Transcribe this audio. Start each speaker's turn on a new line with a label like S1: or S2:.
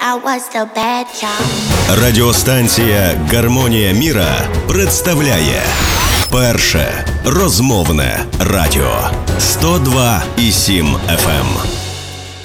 S1: I was the bad child.
S2: Радіостанція «Гармонія міра» представляє перше розмовне радіо 102,7 FM.